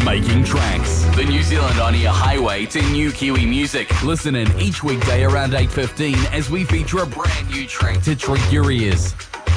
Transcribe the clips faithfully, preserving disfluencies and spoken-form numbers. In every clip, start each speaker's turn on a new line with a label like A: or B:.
A: Making Tracks, the New Zealand on-air highway to new Kiwi music. Listen in each weekday around eight fifteen as we feature a brand new track to treat your ears.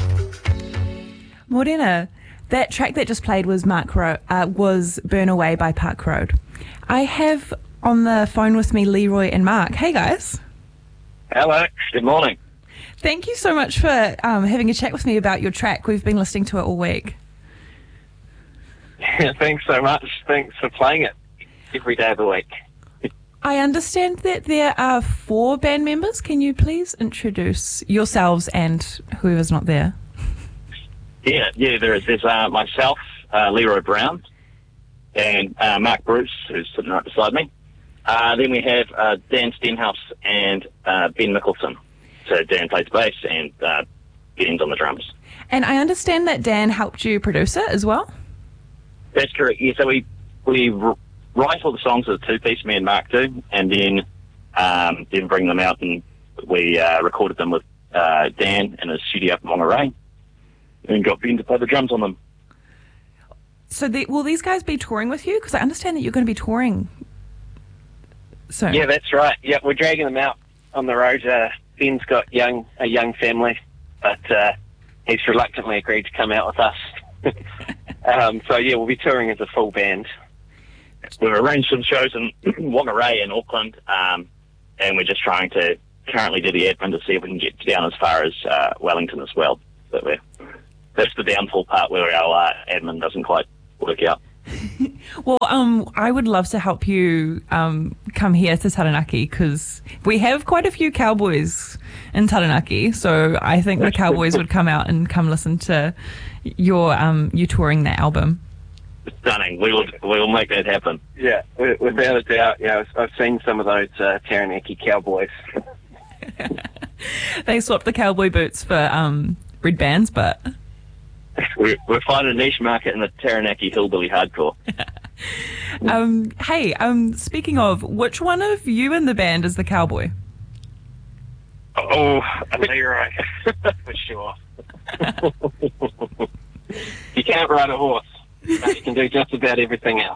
B: Morena, that track that just played was Mark Ro- uh, was Burn Away by Park Road. I have on the phone with me Leroy and Mark. Hey guys.
C: Hello, good morning.
B: Thank you so much for um, having a chat with me about your track. We've been listening to it all week.
C: Yeah, thanks so much. Thanks for playing it every day of the week.
B: I understand that there are four band members. Can you please introduce yourselves and whoever's not there?
C: Yeah, yeah. There is. There's uh, myself, uh, Leroy Brown, and uh, Mark Bruce, who's sitting right beside me. Uh, then we have uh, Dan Stenhouse and uh, Ben Mickelson. So Dan plays bass and uh, Ben's on the drums.
B: And I understand that Dan helped you produce it as well?
C: That's correct. Yeah, so we we r- write all the songs as a two-piece, me and Mark do, and then um, then bring them out, and we uh, recorded them with uh, Dan in his studio up in Monterey, and got Ben to play the drums on them.
B: So the, will these guys be touring with you? Because I understand that you're going to be touring soon.
C: Yeah, that's right. Yeah, we're dragging them out on the road. Uh, Ben's got young a young family, but uh, he's reluctantly agreed to come out with us. um, so yeah, we'll be touring as a full band. We've arranged some shows in Whangarei and Auckland, um, and we're just trying to currently do the admin to see if we can get down as far as uh, Wellington as well. But we're, that's the downfall part where our uh, admin doesn't quite work out.
B: Well, um, I would love to help you um, come here to Taranaki because we have quite a few cowboys in Taranaki. So I think the cowboys would come out and come listen to your um, you touring that album.
C: Stunning. We will we will make that happen. Yeah, without a doubt. Yeah, I've seen some of those uh, Taranaki cowboys.
B: They swapped the cowboy boots for um, red bands, but.
C: We're, we're finding a niche market in the Taranaki hillbilly hardcore.
B: um, hey, um, speaking of, which one of you in the band is the cowboy?
C: Oh, Leroy, for sure. You can't ride a horse, but you can do just about everything else.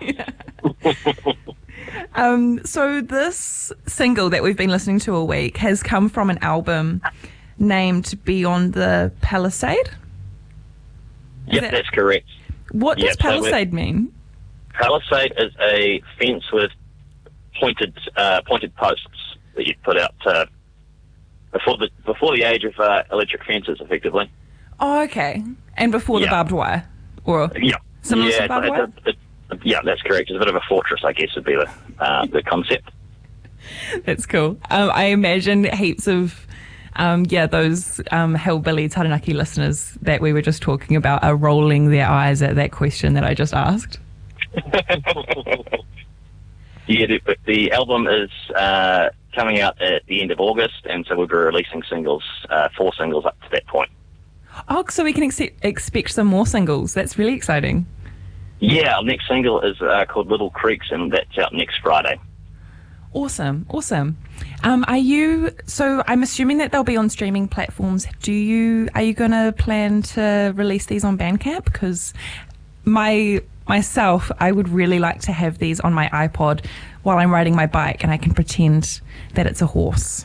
B: um, so this single that we've been listening to all week has come from an album named Beyond the Palisade.
C: Yep,
B: that,
C: that's correct.
B: What does
C: yep,
B: palisade
C: so
B: mean?
C: Palisade is a fence with pointed uh, pointed posts that you put out uh, before the before the age of uh, electric fences, effectively.
B: Oh, okay. And before
C: yep.
B: the barbed wire, or
C: yeah,
B: similar
C: yeah,
B: to barbed wire.
C: It, it, it, yeah, that's correct. It's a bit of a fortress, I guess, would be the uh, the concept.
B: That's cool. Um, I imagine heaps of. Um, yeah, those um, hillbilly Taranaki listeners that we were just talking about are rolling their eyes at that question that I just asked.
C: Yeah, the, the album is uh, coming out at the end of August, and so we'll be releasing singles, uh, four singles up to that point.
B: Oh, so we can ex- expect some more singles. That's really exciting.
C: Yeah, our next single is uh, called Little Creeks, and that's out next Friday.
B: Awesome, awesome. Um, are you, so I'm assuming that they'll be on streaming platforms. Do you, are you going to plan to release these on Bandcamp? Because my, myself, I would really like to have these on my iPod while I'm riding my bike and I can pretend that it's a horse.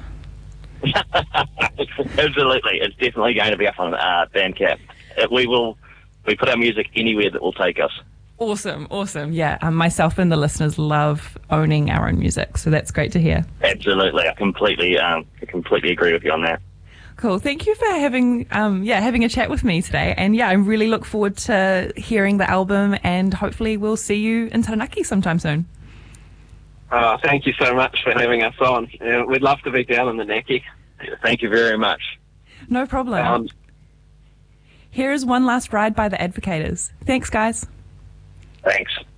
C: Absolutely. It's definitely going to be up on uh, Bandcamp. Uh, we will, we put our music anywhere that will take us.
B: Awesome, awesome. Yeah, um, myself and the listeners love owning our own music, so that's great to hear.
C: Absolutely, I completely, um, I completely agree with you on that.
B: Cool. Thank you for having, um, yeah, having a chat with me today. And yeah, I really look forward to hearing the album, and hopefully we'll see you in Taranaki sometime soon.
C: Oh, thank you so much for having us on. Yeah, we'd love to be down in the Naki. Thank you very much.
B: No problem. Um, Here is One Last Ride by the Advocators. Thanks, guys.
C: Thanks.